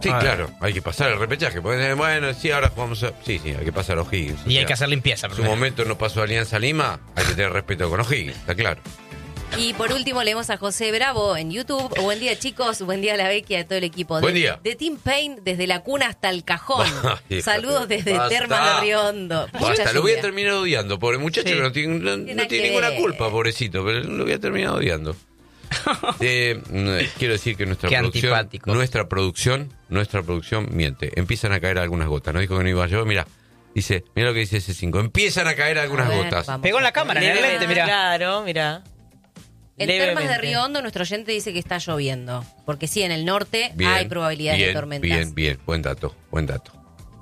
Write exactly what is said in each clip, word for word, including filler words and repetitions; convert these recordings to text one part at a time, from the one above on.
Sí, ah, claro, hay que pasar el repechaje. Porque, bueno, sí, ahora jugamos a... Sí, sí, hay que pasar a O'Higgins. Y sea, hay que hacer limpieza. En su momento no pasó Alianza Lima, hay que tener respeto con O'Higgins, está claro. Y por último leemos a José Bravo en YouTube. Buen día, chicos. Buen día a la Becky y a todo el equipo. Buen de, día. De Team Pain desde la cuna hasta el cajón. Ay, Saludos desde basta. Termas de Riondo. Basta, lo voy a terminar odiando. Pobre muchacho sí. que no tiene, no, tiene, no tiene ninguna ver. culpa, pobrecito. Pero lo voy a terminar odiando. Eh, quiero decir que nuestra Qué producción, antipático. nuestra producción, nuestra producción miente. Empiezan a caer algunas gotas. No dijo que no iba yo, mira, dice, mira lo que dice ese cinco. Empiezan a caer algunas a ver, gotas. Vamos. Pegó en la cámara, en el lente, mira. Claro, mira. En Termas de Riondo, nuestro oyente dice que está lloviendo. Porque sí, en el norte bien, hay probabilidades bien, de tormentas. Bien, bien, buen dato, buen dato.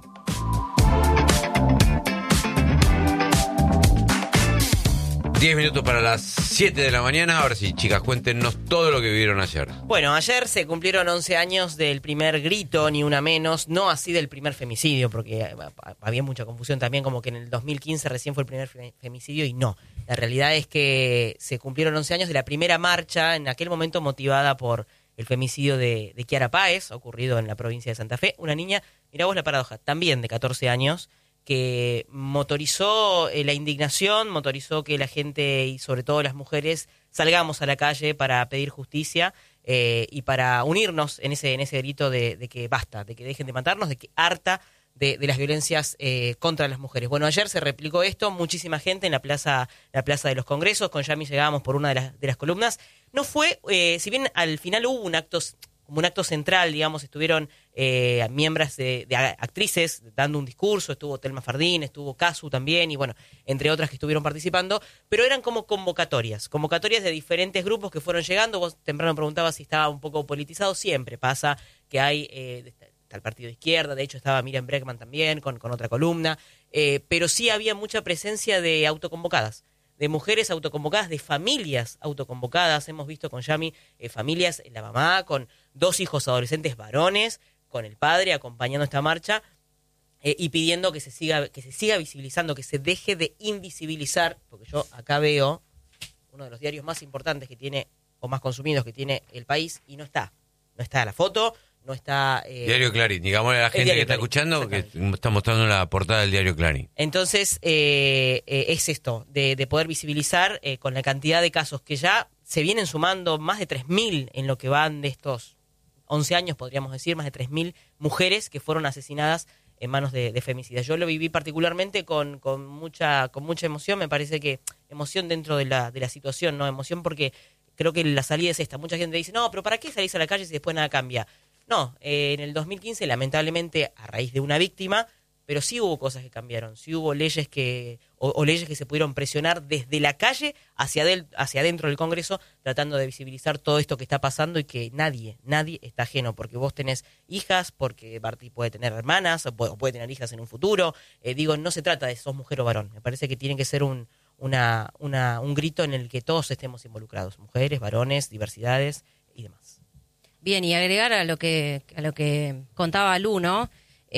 Diez minutos para las siete de la mañana. Ahora sí, chicas, cuéntenos todo lo que vivieron ayer. Bueno, ayer se cumplieron once años del primer grito, ni una menos. No así del primer femicidio, porque había mucha confusión también, como que en el dos mil quince recién fue el primer femicidio y no. La realidad es que se cumplieron once años de la primera marcha, en aquel momento motivada por el femicidio de, de Kiara Páez, ocurrido en la provincia de Santa Fe. Una niña, mirá vos la paradoja, también de catorce años, que motorizó eh, la indignación, motorizó que la gente y sobre todo las mujeres salgamos a la calle para pedir justicia eh, y para unirnos en ese en ese grito de, de que basta, de que dejen de matarnos, de que harta de, de las violencias eh, contra las mujeres. Bueno, ayer se replicó esto, muchísima gente en la plaza la plaza de los Congresos, con Yami llegábamos por una de las, de las columnas. No fue, eh, si bien al final hubo un acto... como un acto central, digamos, estuvieron eh, miembros de, de actrices dando un discurso, estuvo Telma Fardín, estuvo Casu también, y bueno, entre otras que estuvieron participando, pero eran como convocatorias, convocatorias de diferentes grupos que fueron llegando. Vos temprano preguntabas si estaba un poco politizado, siempre pasa que hay, eh, está el partido de izquierda, de hecho estaba Miriam Bregman también con, con otra columna, eh, pero sí había mucha presencia de autoconvocadas, de mujeres autoconvocadas, de familias autoconvocadas. Hemos visto con Yami eh, familias, la mamá con dos hijos adolescentes varones, con el padre acompañando esta marcha eh, y pidiendo que se siga que se siga visibilizando, que se deje de invisibilizar, porque yo acá veo uno de los diarios más importantes que tiene, o más consumidos que tiene el país, y no está. No está la foto, no está... Eh, Diario Clarín, digámosle a la gente que está Clarín, escuchando que está mostrando la portada del Diario Clarín. Entonces, eh, eh, es esto, de, de poder visibilizar eh, con la cantidad de casos que ya se vienen sumando, más de tres mil en lo que van de estos once años, podríamos decir, más de tres mil mujeres que fueron asesinadas en manos de, de femicidas. Yo lo viví particularmente con, con, mucha, con mucha emoción, me parece que emoción dentro de la, de la situación, ¿no? Emoción porque creo que la salida es esta. Mucha gente dice, no, pero ¿para qué salís a la calle si después nada cambia? No, eh, en el dos mil quince, lamentablemente, a raíz de una víctima, pero sí hubo cosas que cambiaron, sí hubo leyes que o, o leyes que se pudieron presionar desde la calle hacia, del, hacia adentro del Congreso, tratando de visibilizar todo esto que está pasando y que nadie, nadie está ajeno, porque vos tenés hijas, porque Barty puede tener hermanas, o puede, o puede tener hijas en un futuro. Eh, digo, no se trata de sos mujer o varón, me parece que tiene que ser un, una, una, un grito en el que todos estemos involucrados, mujeres, varones, diversidades y demás. Bien, y agregar a lo que a lo que contaba Lu, ¿no?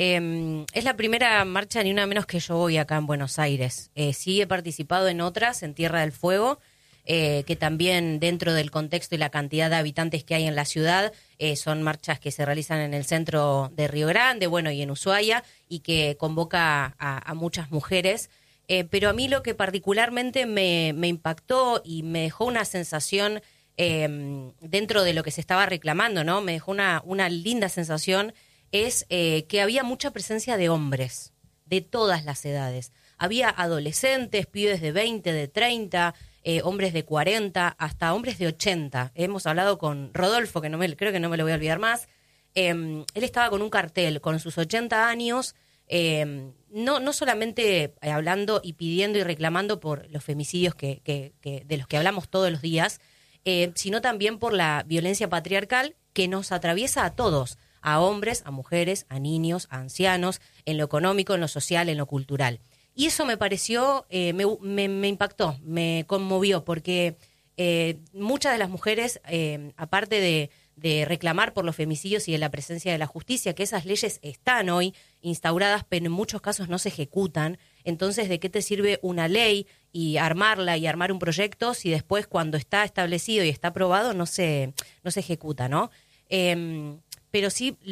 Eh, es la primera marcha, ni una menos, que yo voy acá en Buenos Aires. Eh, sí he participado en otras, en Tierra del Fuego, eh, que también dentro del contexto y la cantidad de habitantes que hay en la ciudad, eh, son marchas que se realizan en el centro de Río Grande, bueno, y en Ushuaia, y que convoca a, a muchas mujeres. Eh, pero a mí lo que particularmente me, me impactó y me dejó una sensación eh, dentro de lo que se estaba reclamando, ¿no? Me dejó una, una linda sensación, es eh, que había mucha presencia de hombres, de todas las edades. Había adolescentes, pibes de veinte, de treinta, eh, hombres de cuarenta, hasta hombres de ochenta. Hemos hablado con Rodolfo, que no me, creo que no me lo voy a olvidar más. Eh, él estaba con un cartel, con sus ochenta años, eh, no, no solamente hablando y pidiendo y reclamando por los femicidios que, que, que, de los que hablamos todos los días, eh, sino también por la violencia patriarcal que nos atraviesa a todos, a hombres, a mujeres, a niños, a ancianos, en lo económico, en lo social, en lo cultural. Y eso me pareció, eh, me, me, me impactó, me conmovió, porque eh, muchas de las mujeres, eh, aparte de, de reclamar por los femicidios y de la presencia de la justicia, que esas leyes están hoy instauradas, pero en muchos casos no se ejecutan. Entonces, ¿de qué te sirve una ley y armarla y armar un proyecto si después, cuando está establecido y está aprobado, no se, no se ejecuta, ¿no? Eh, pero sí...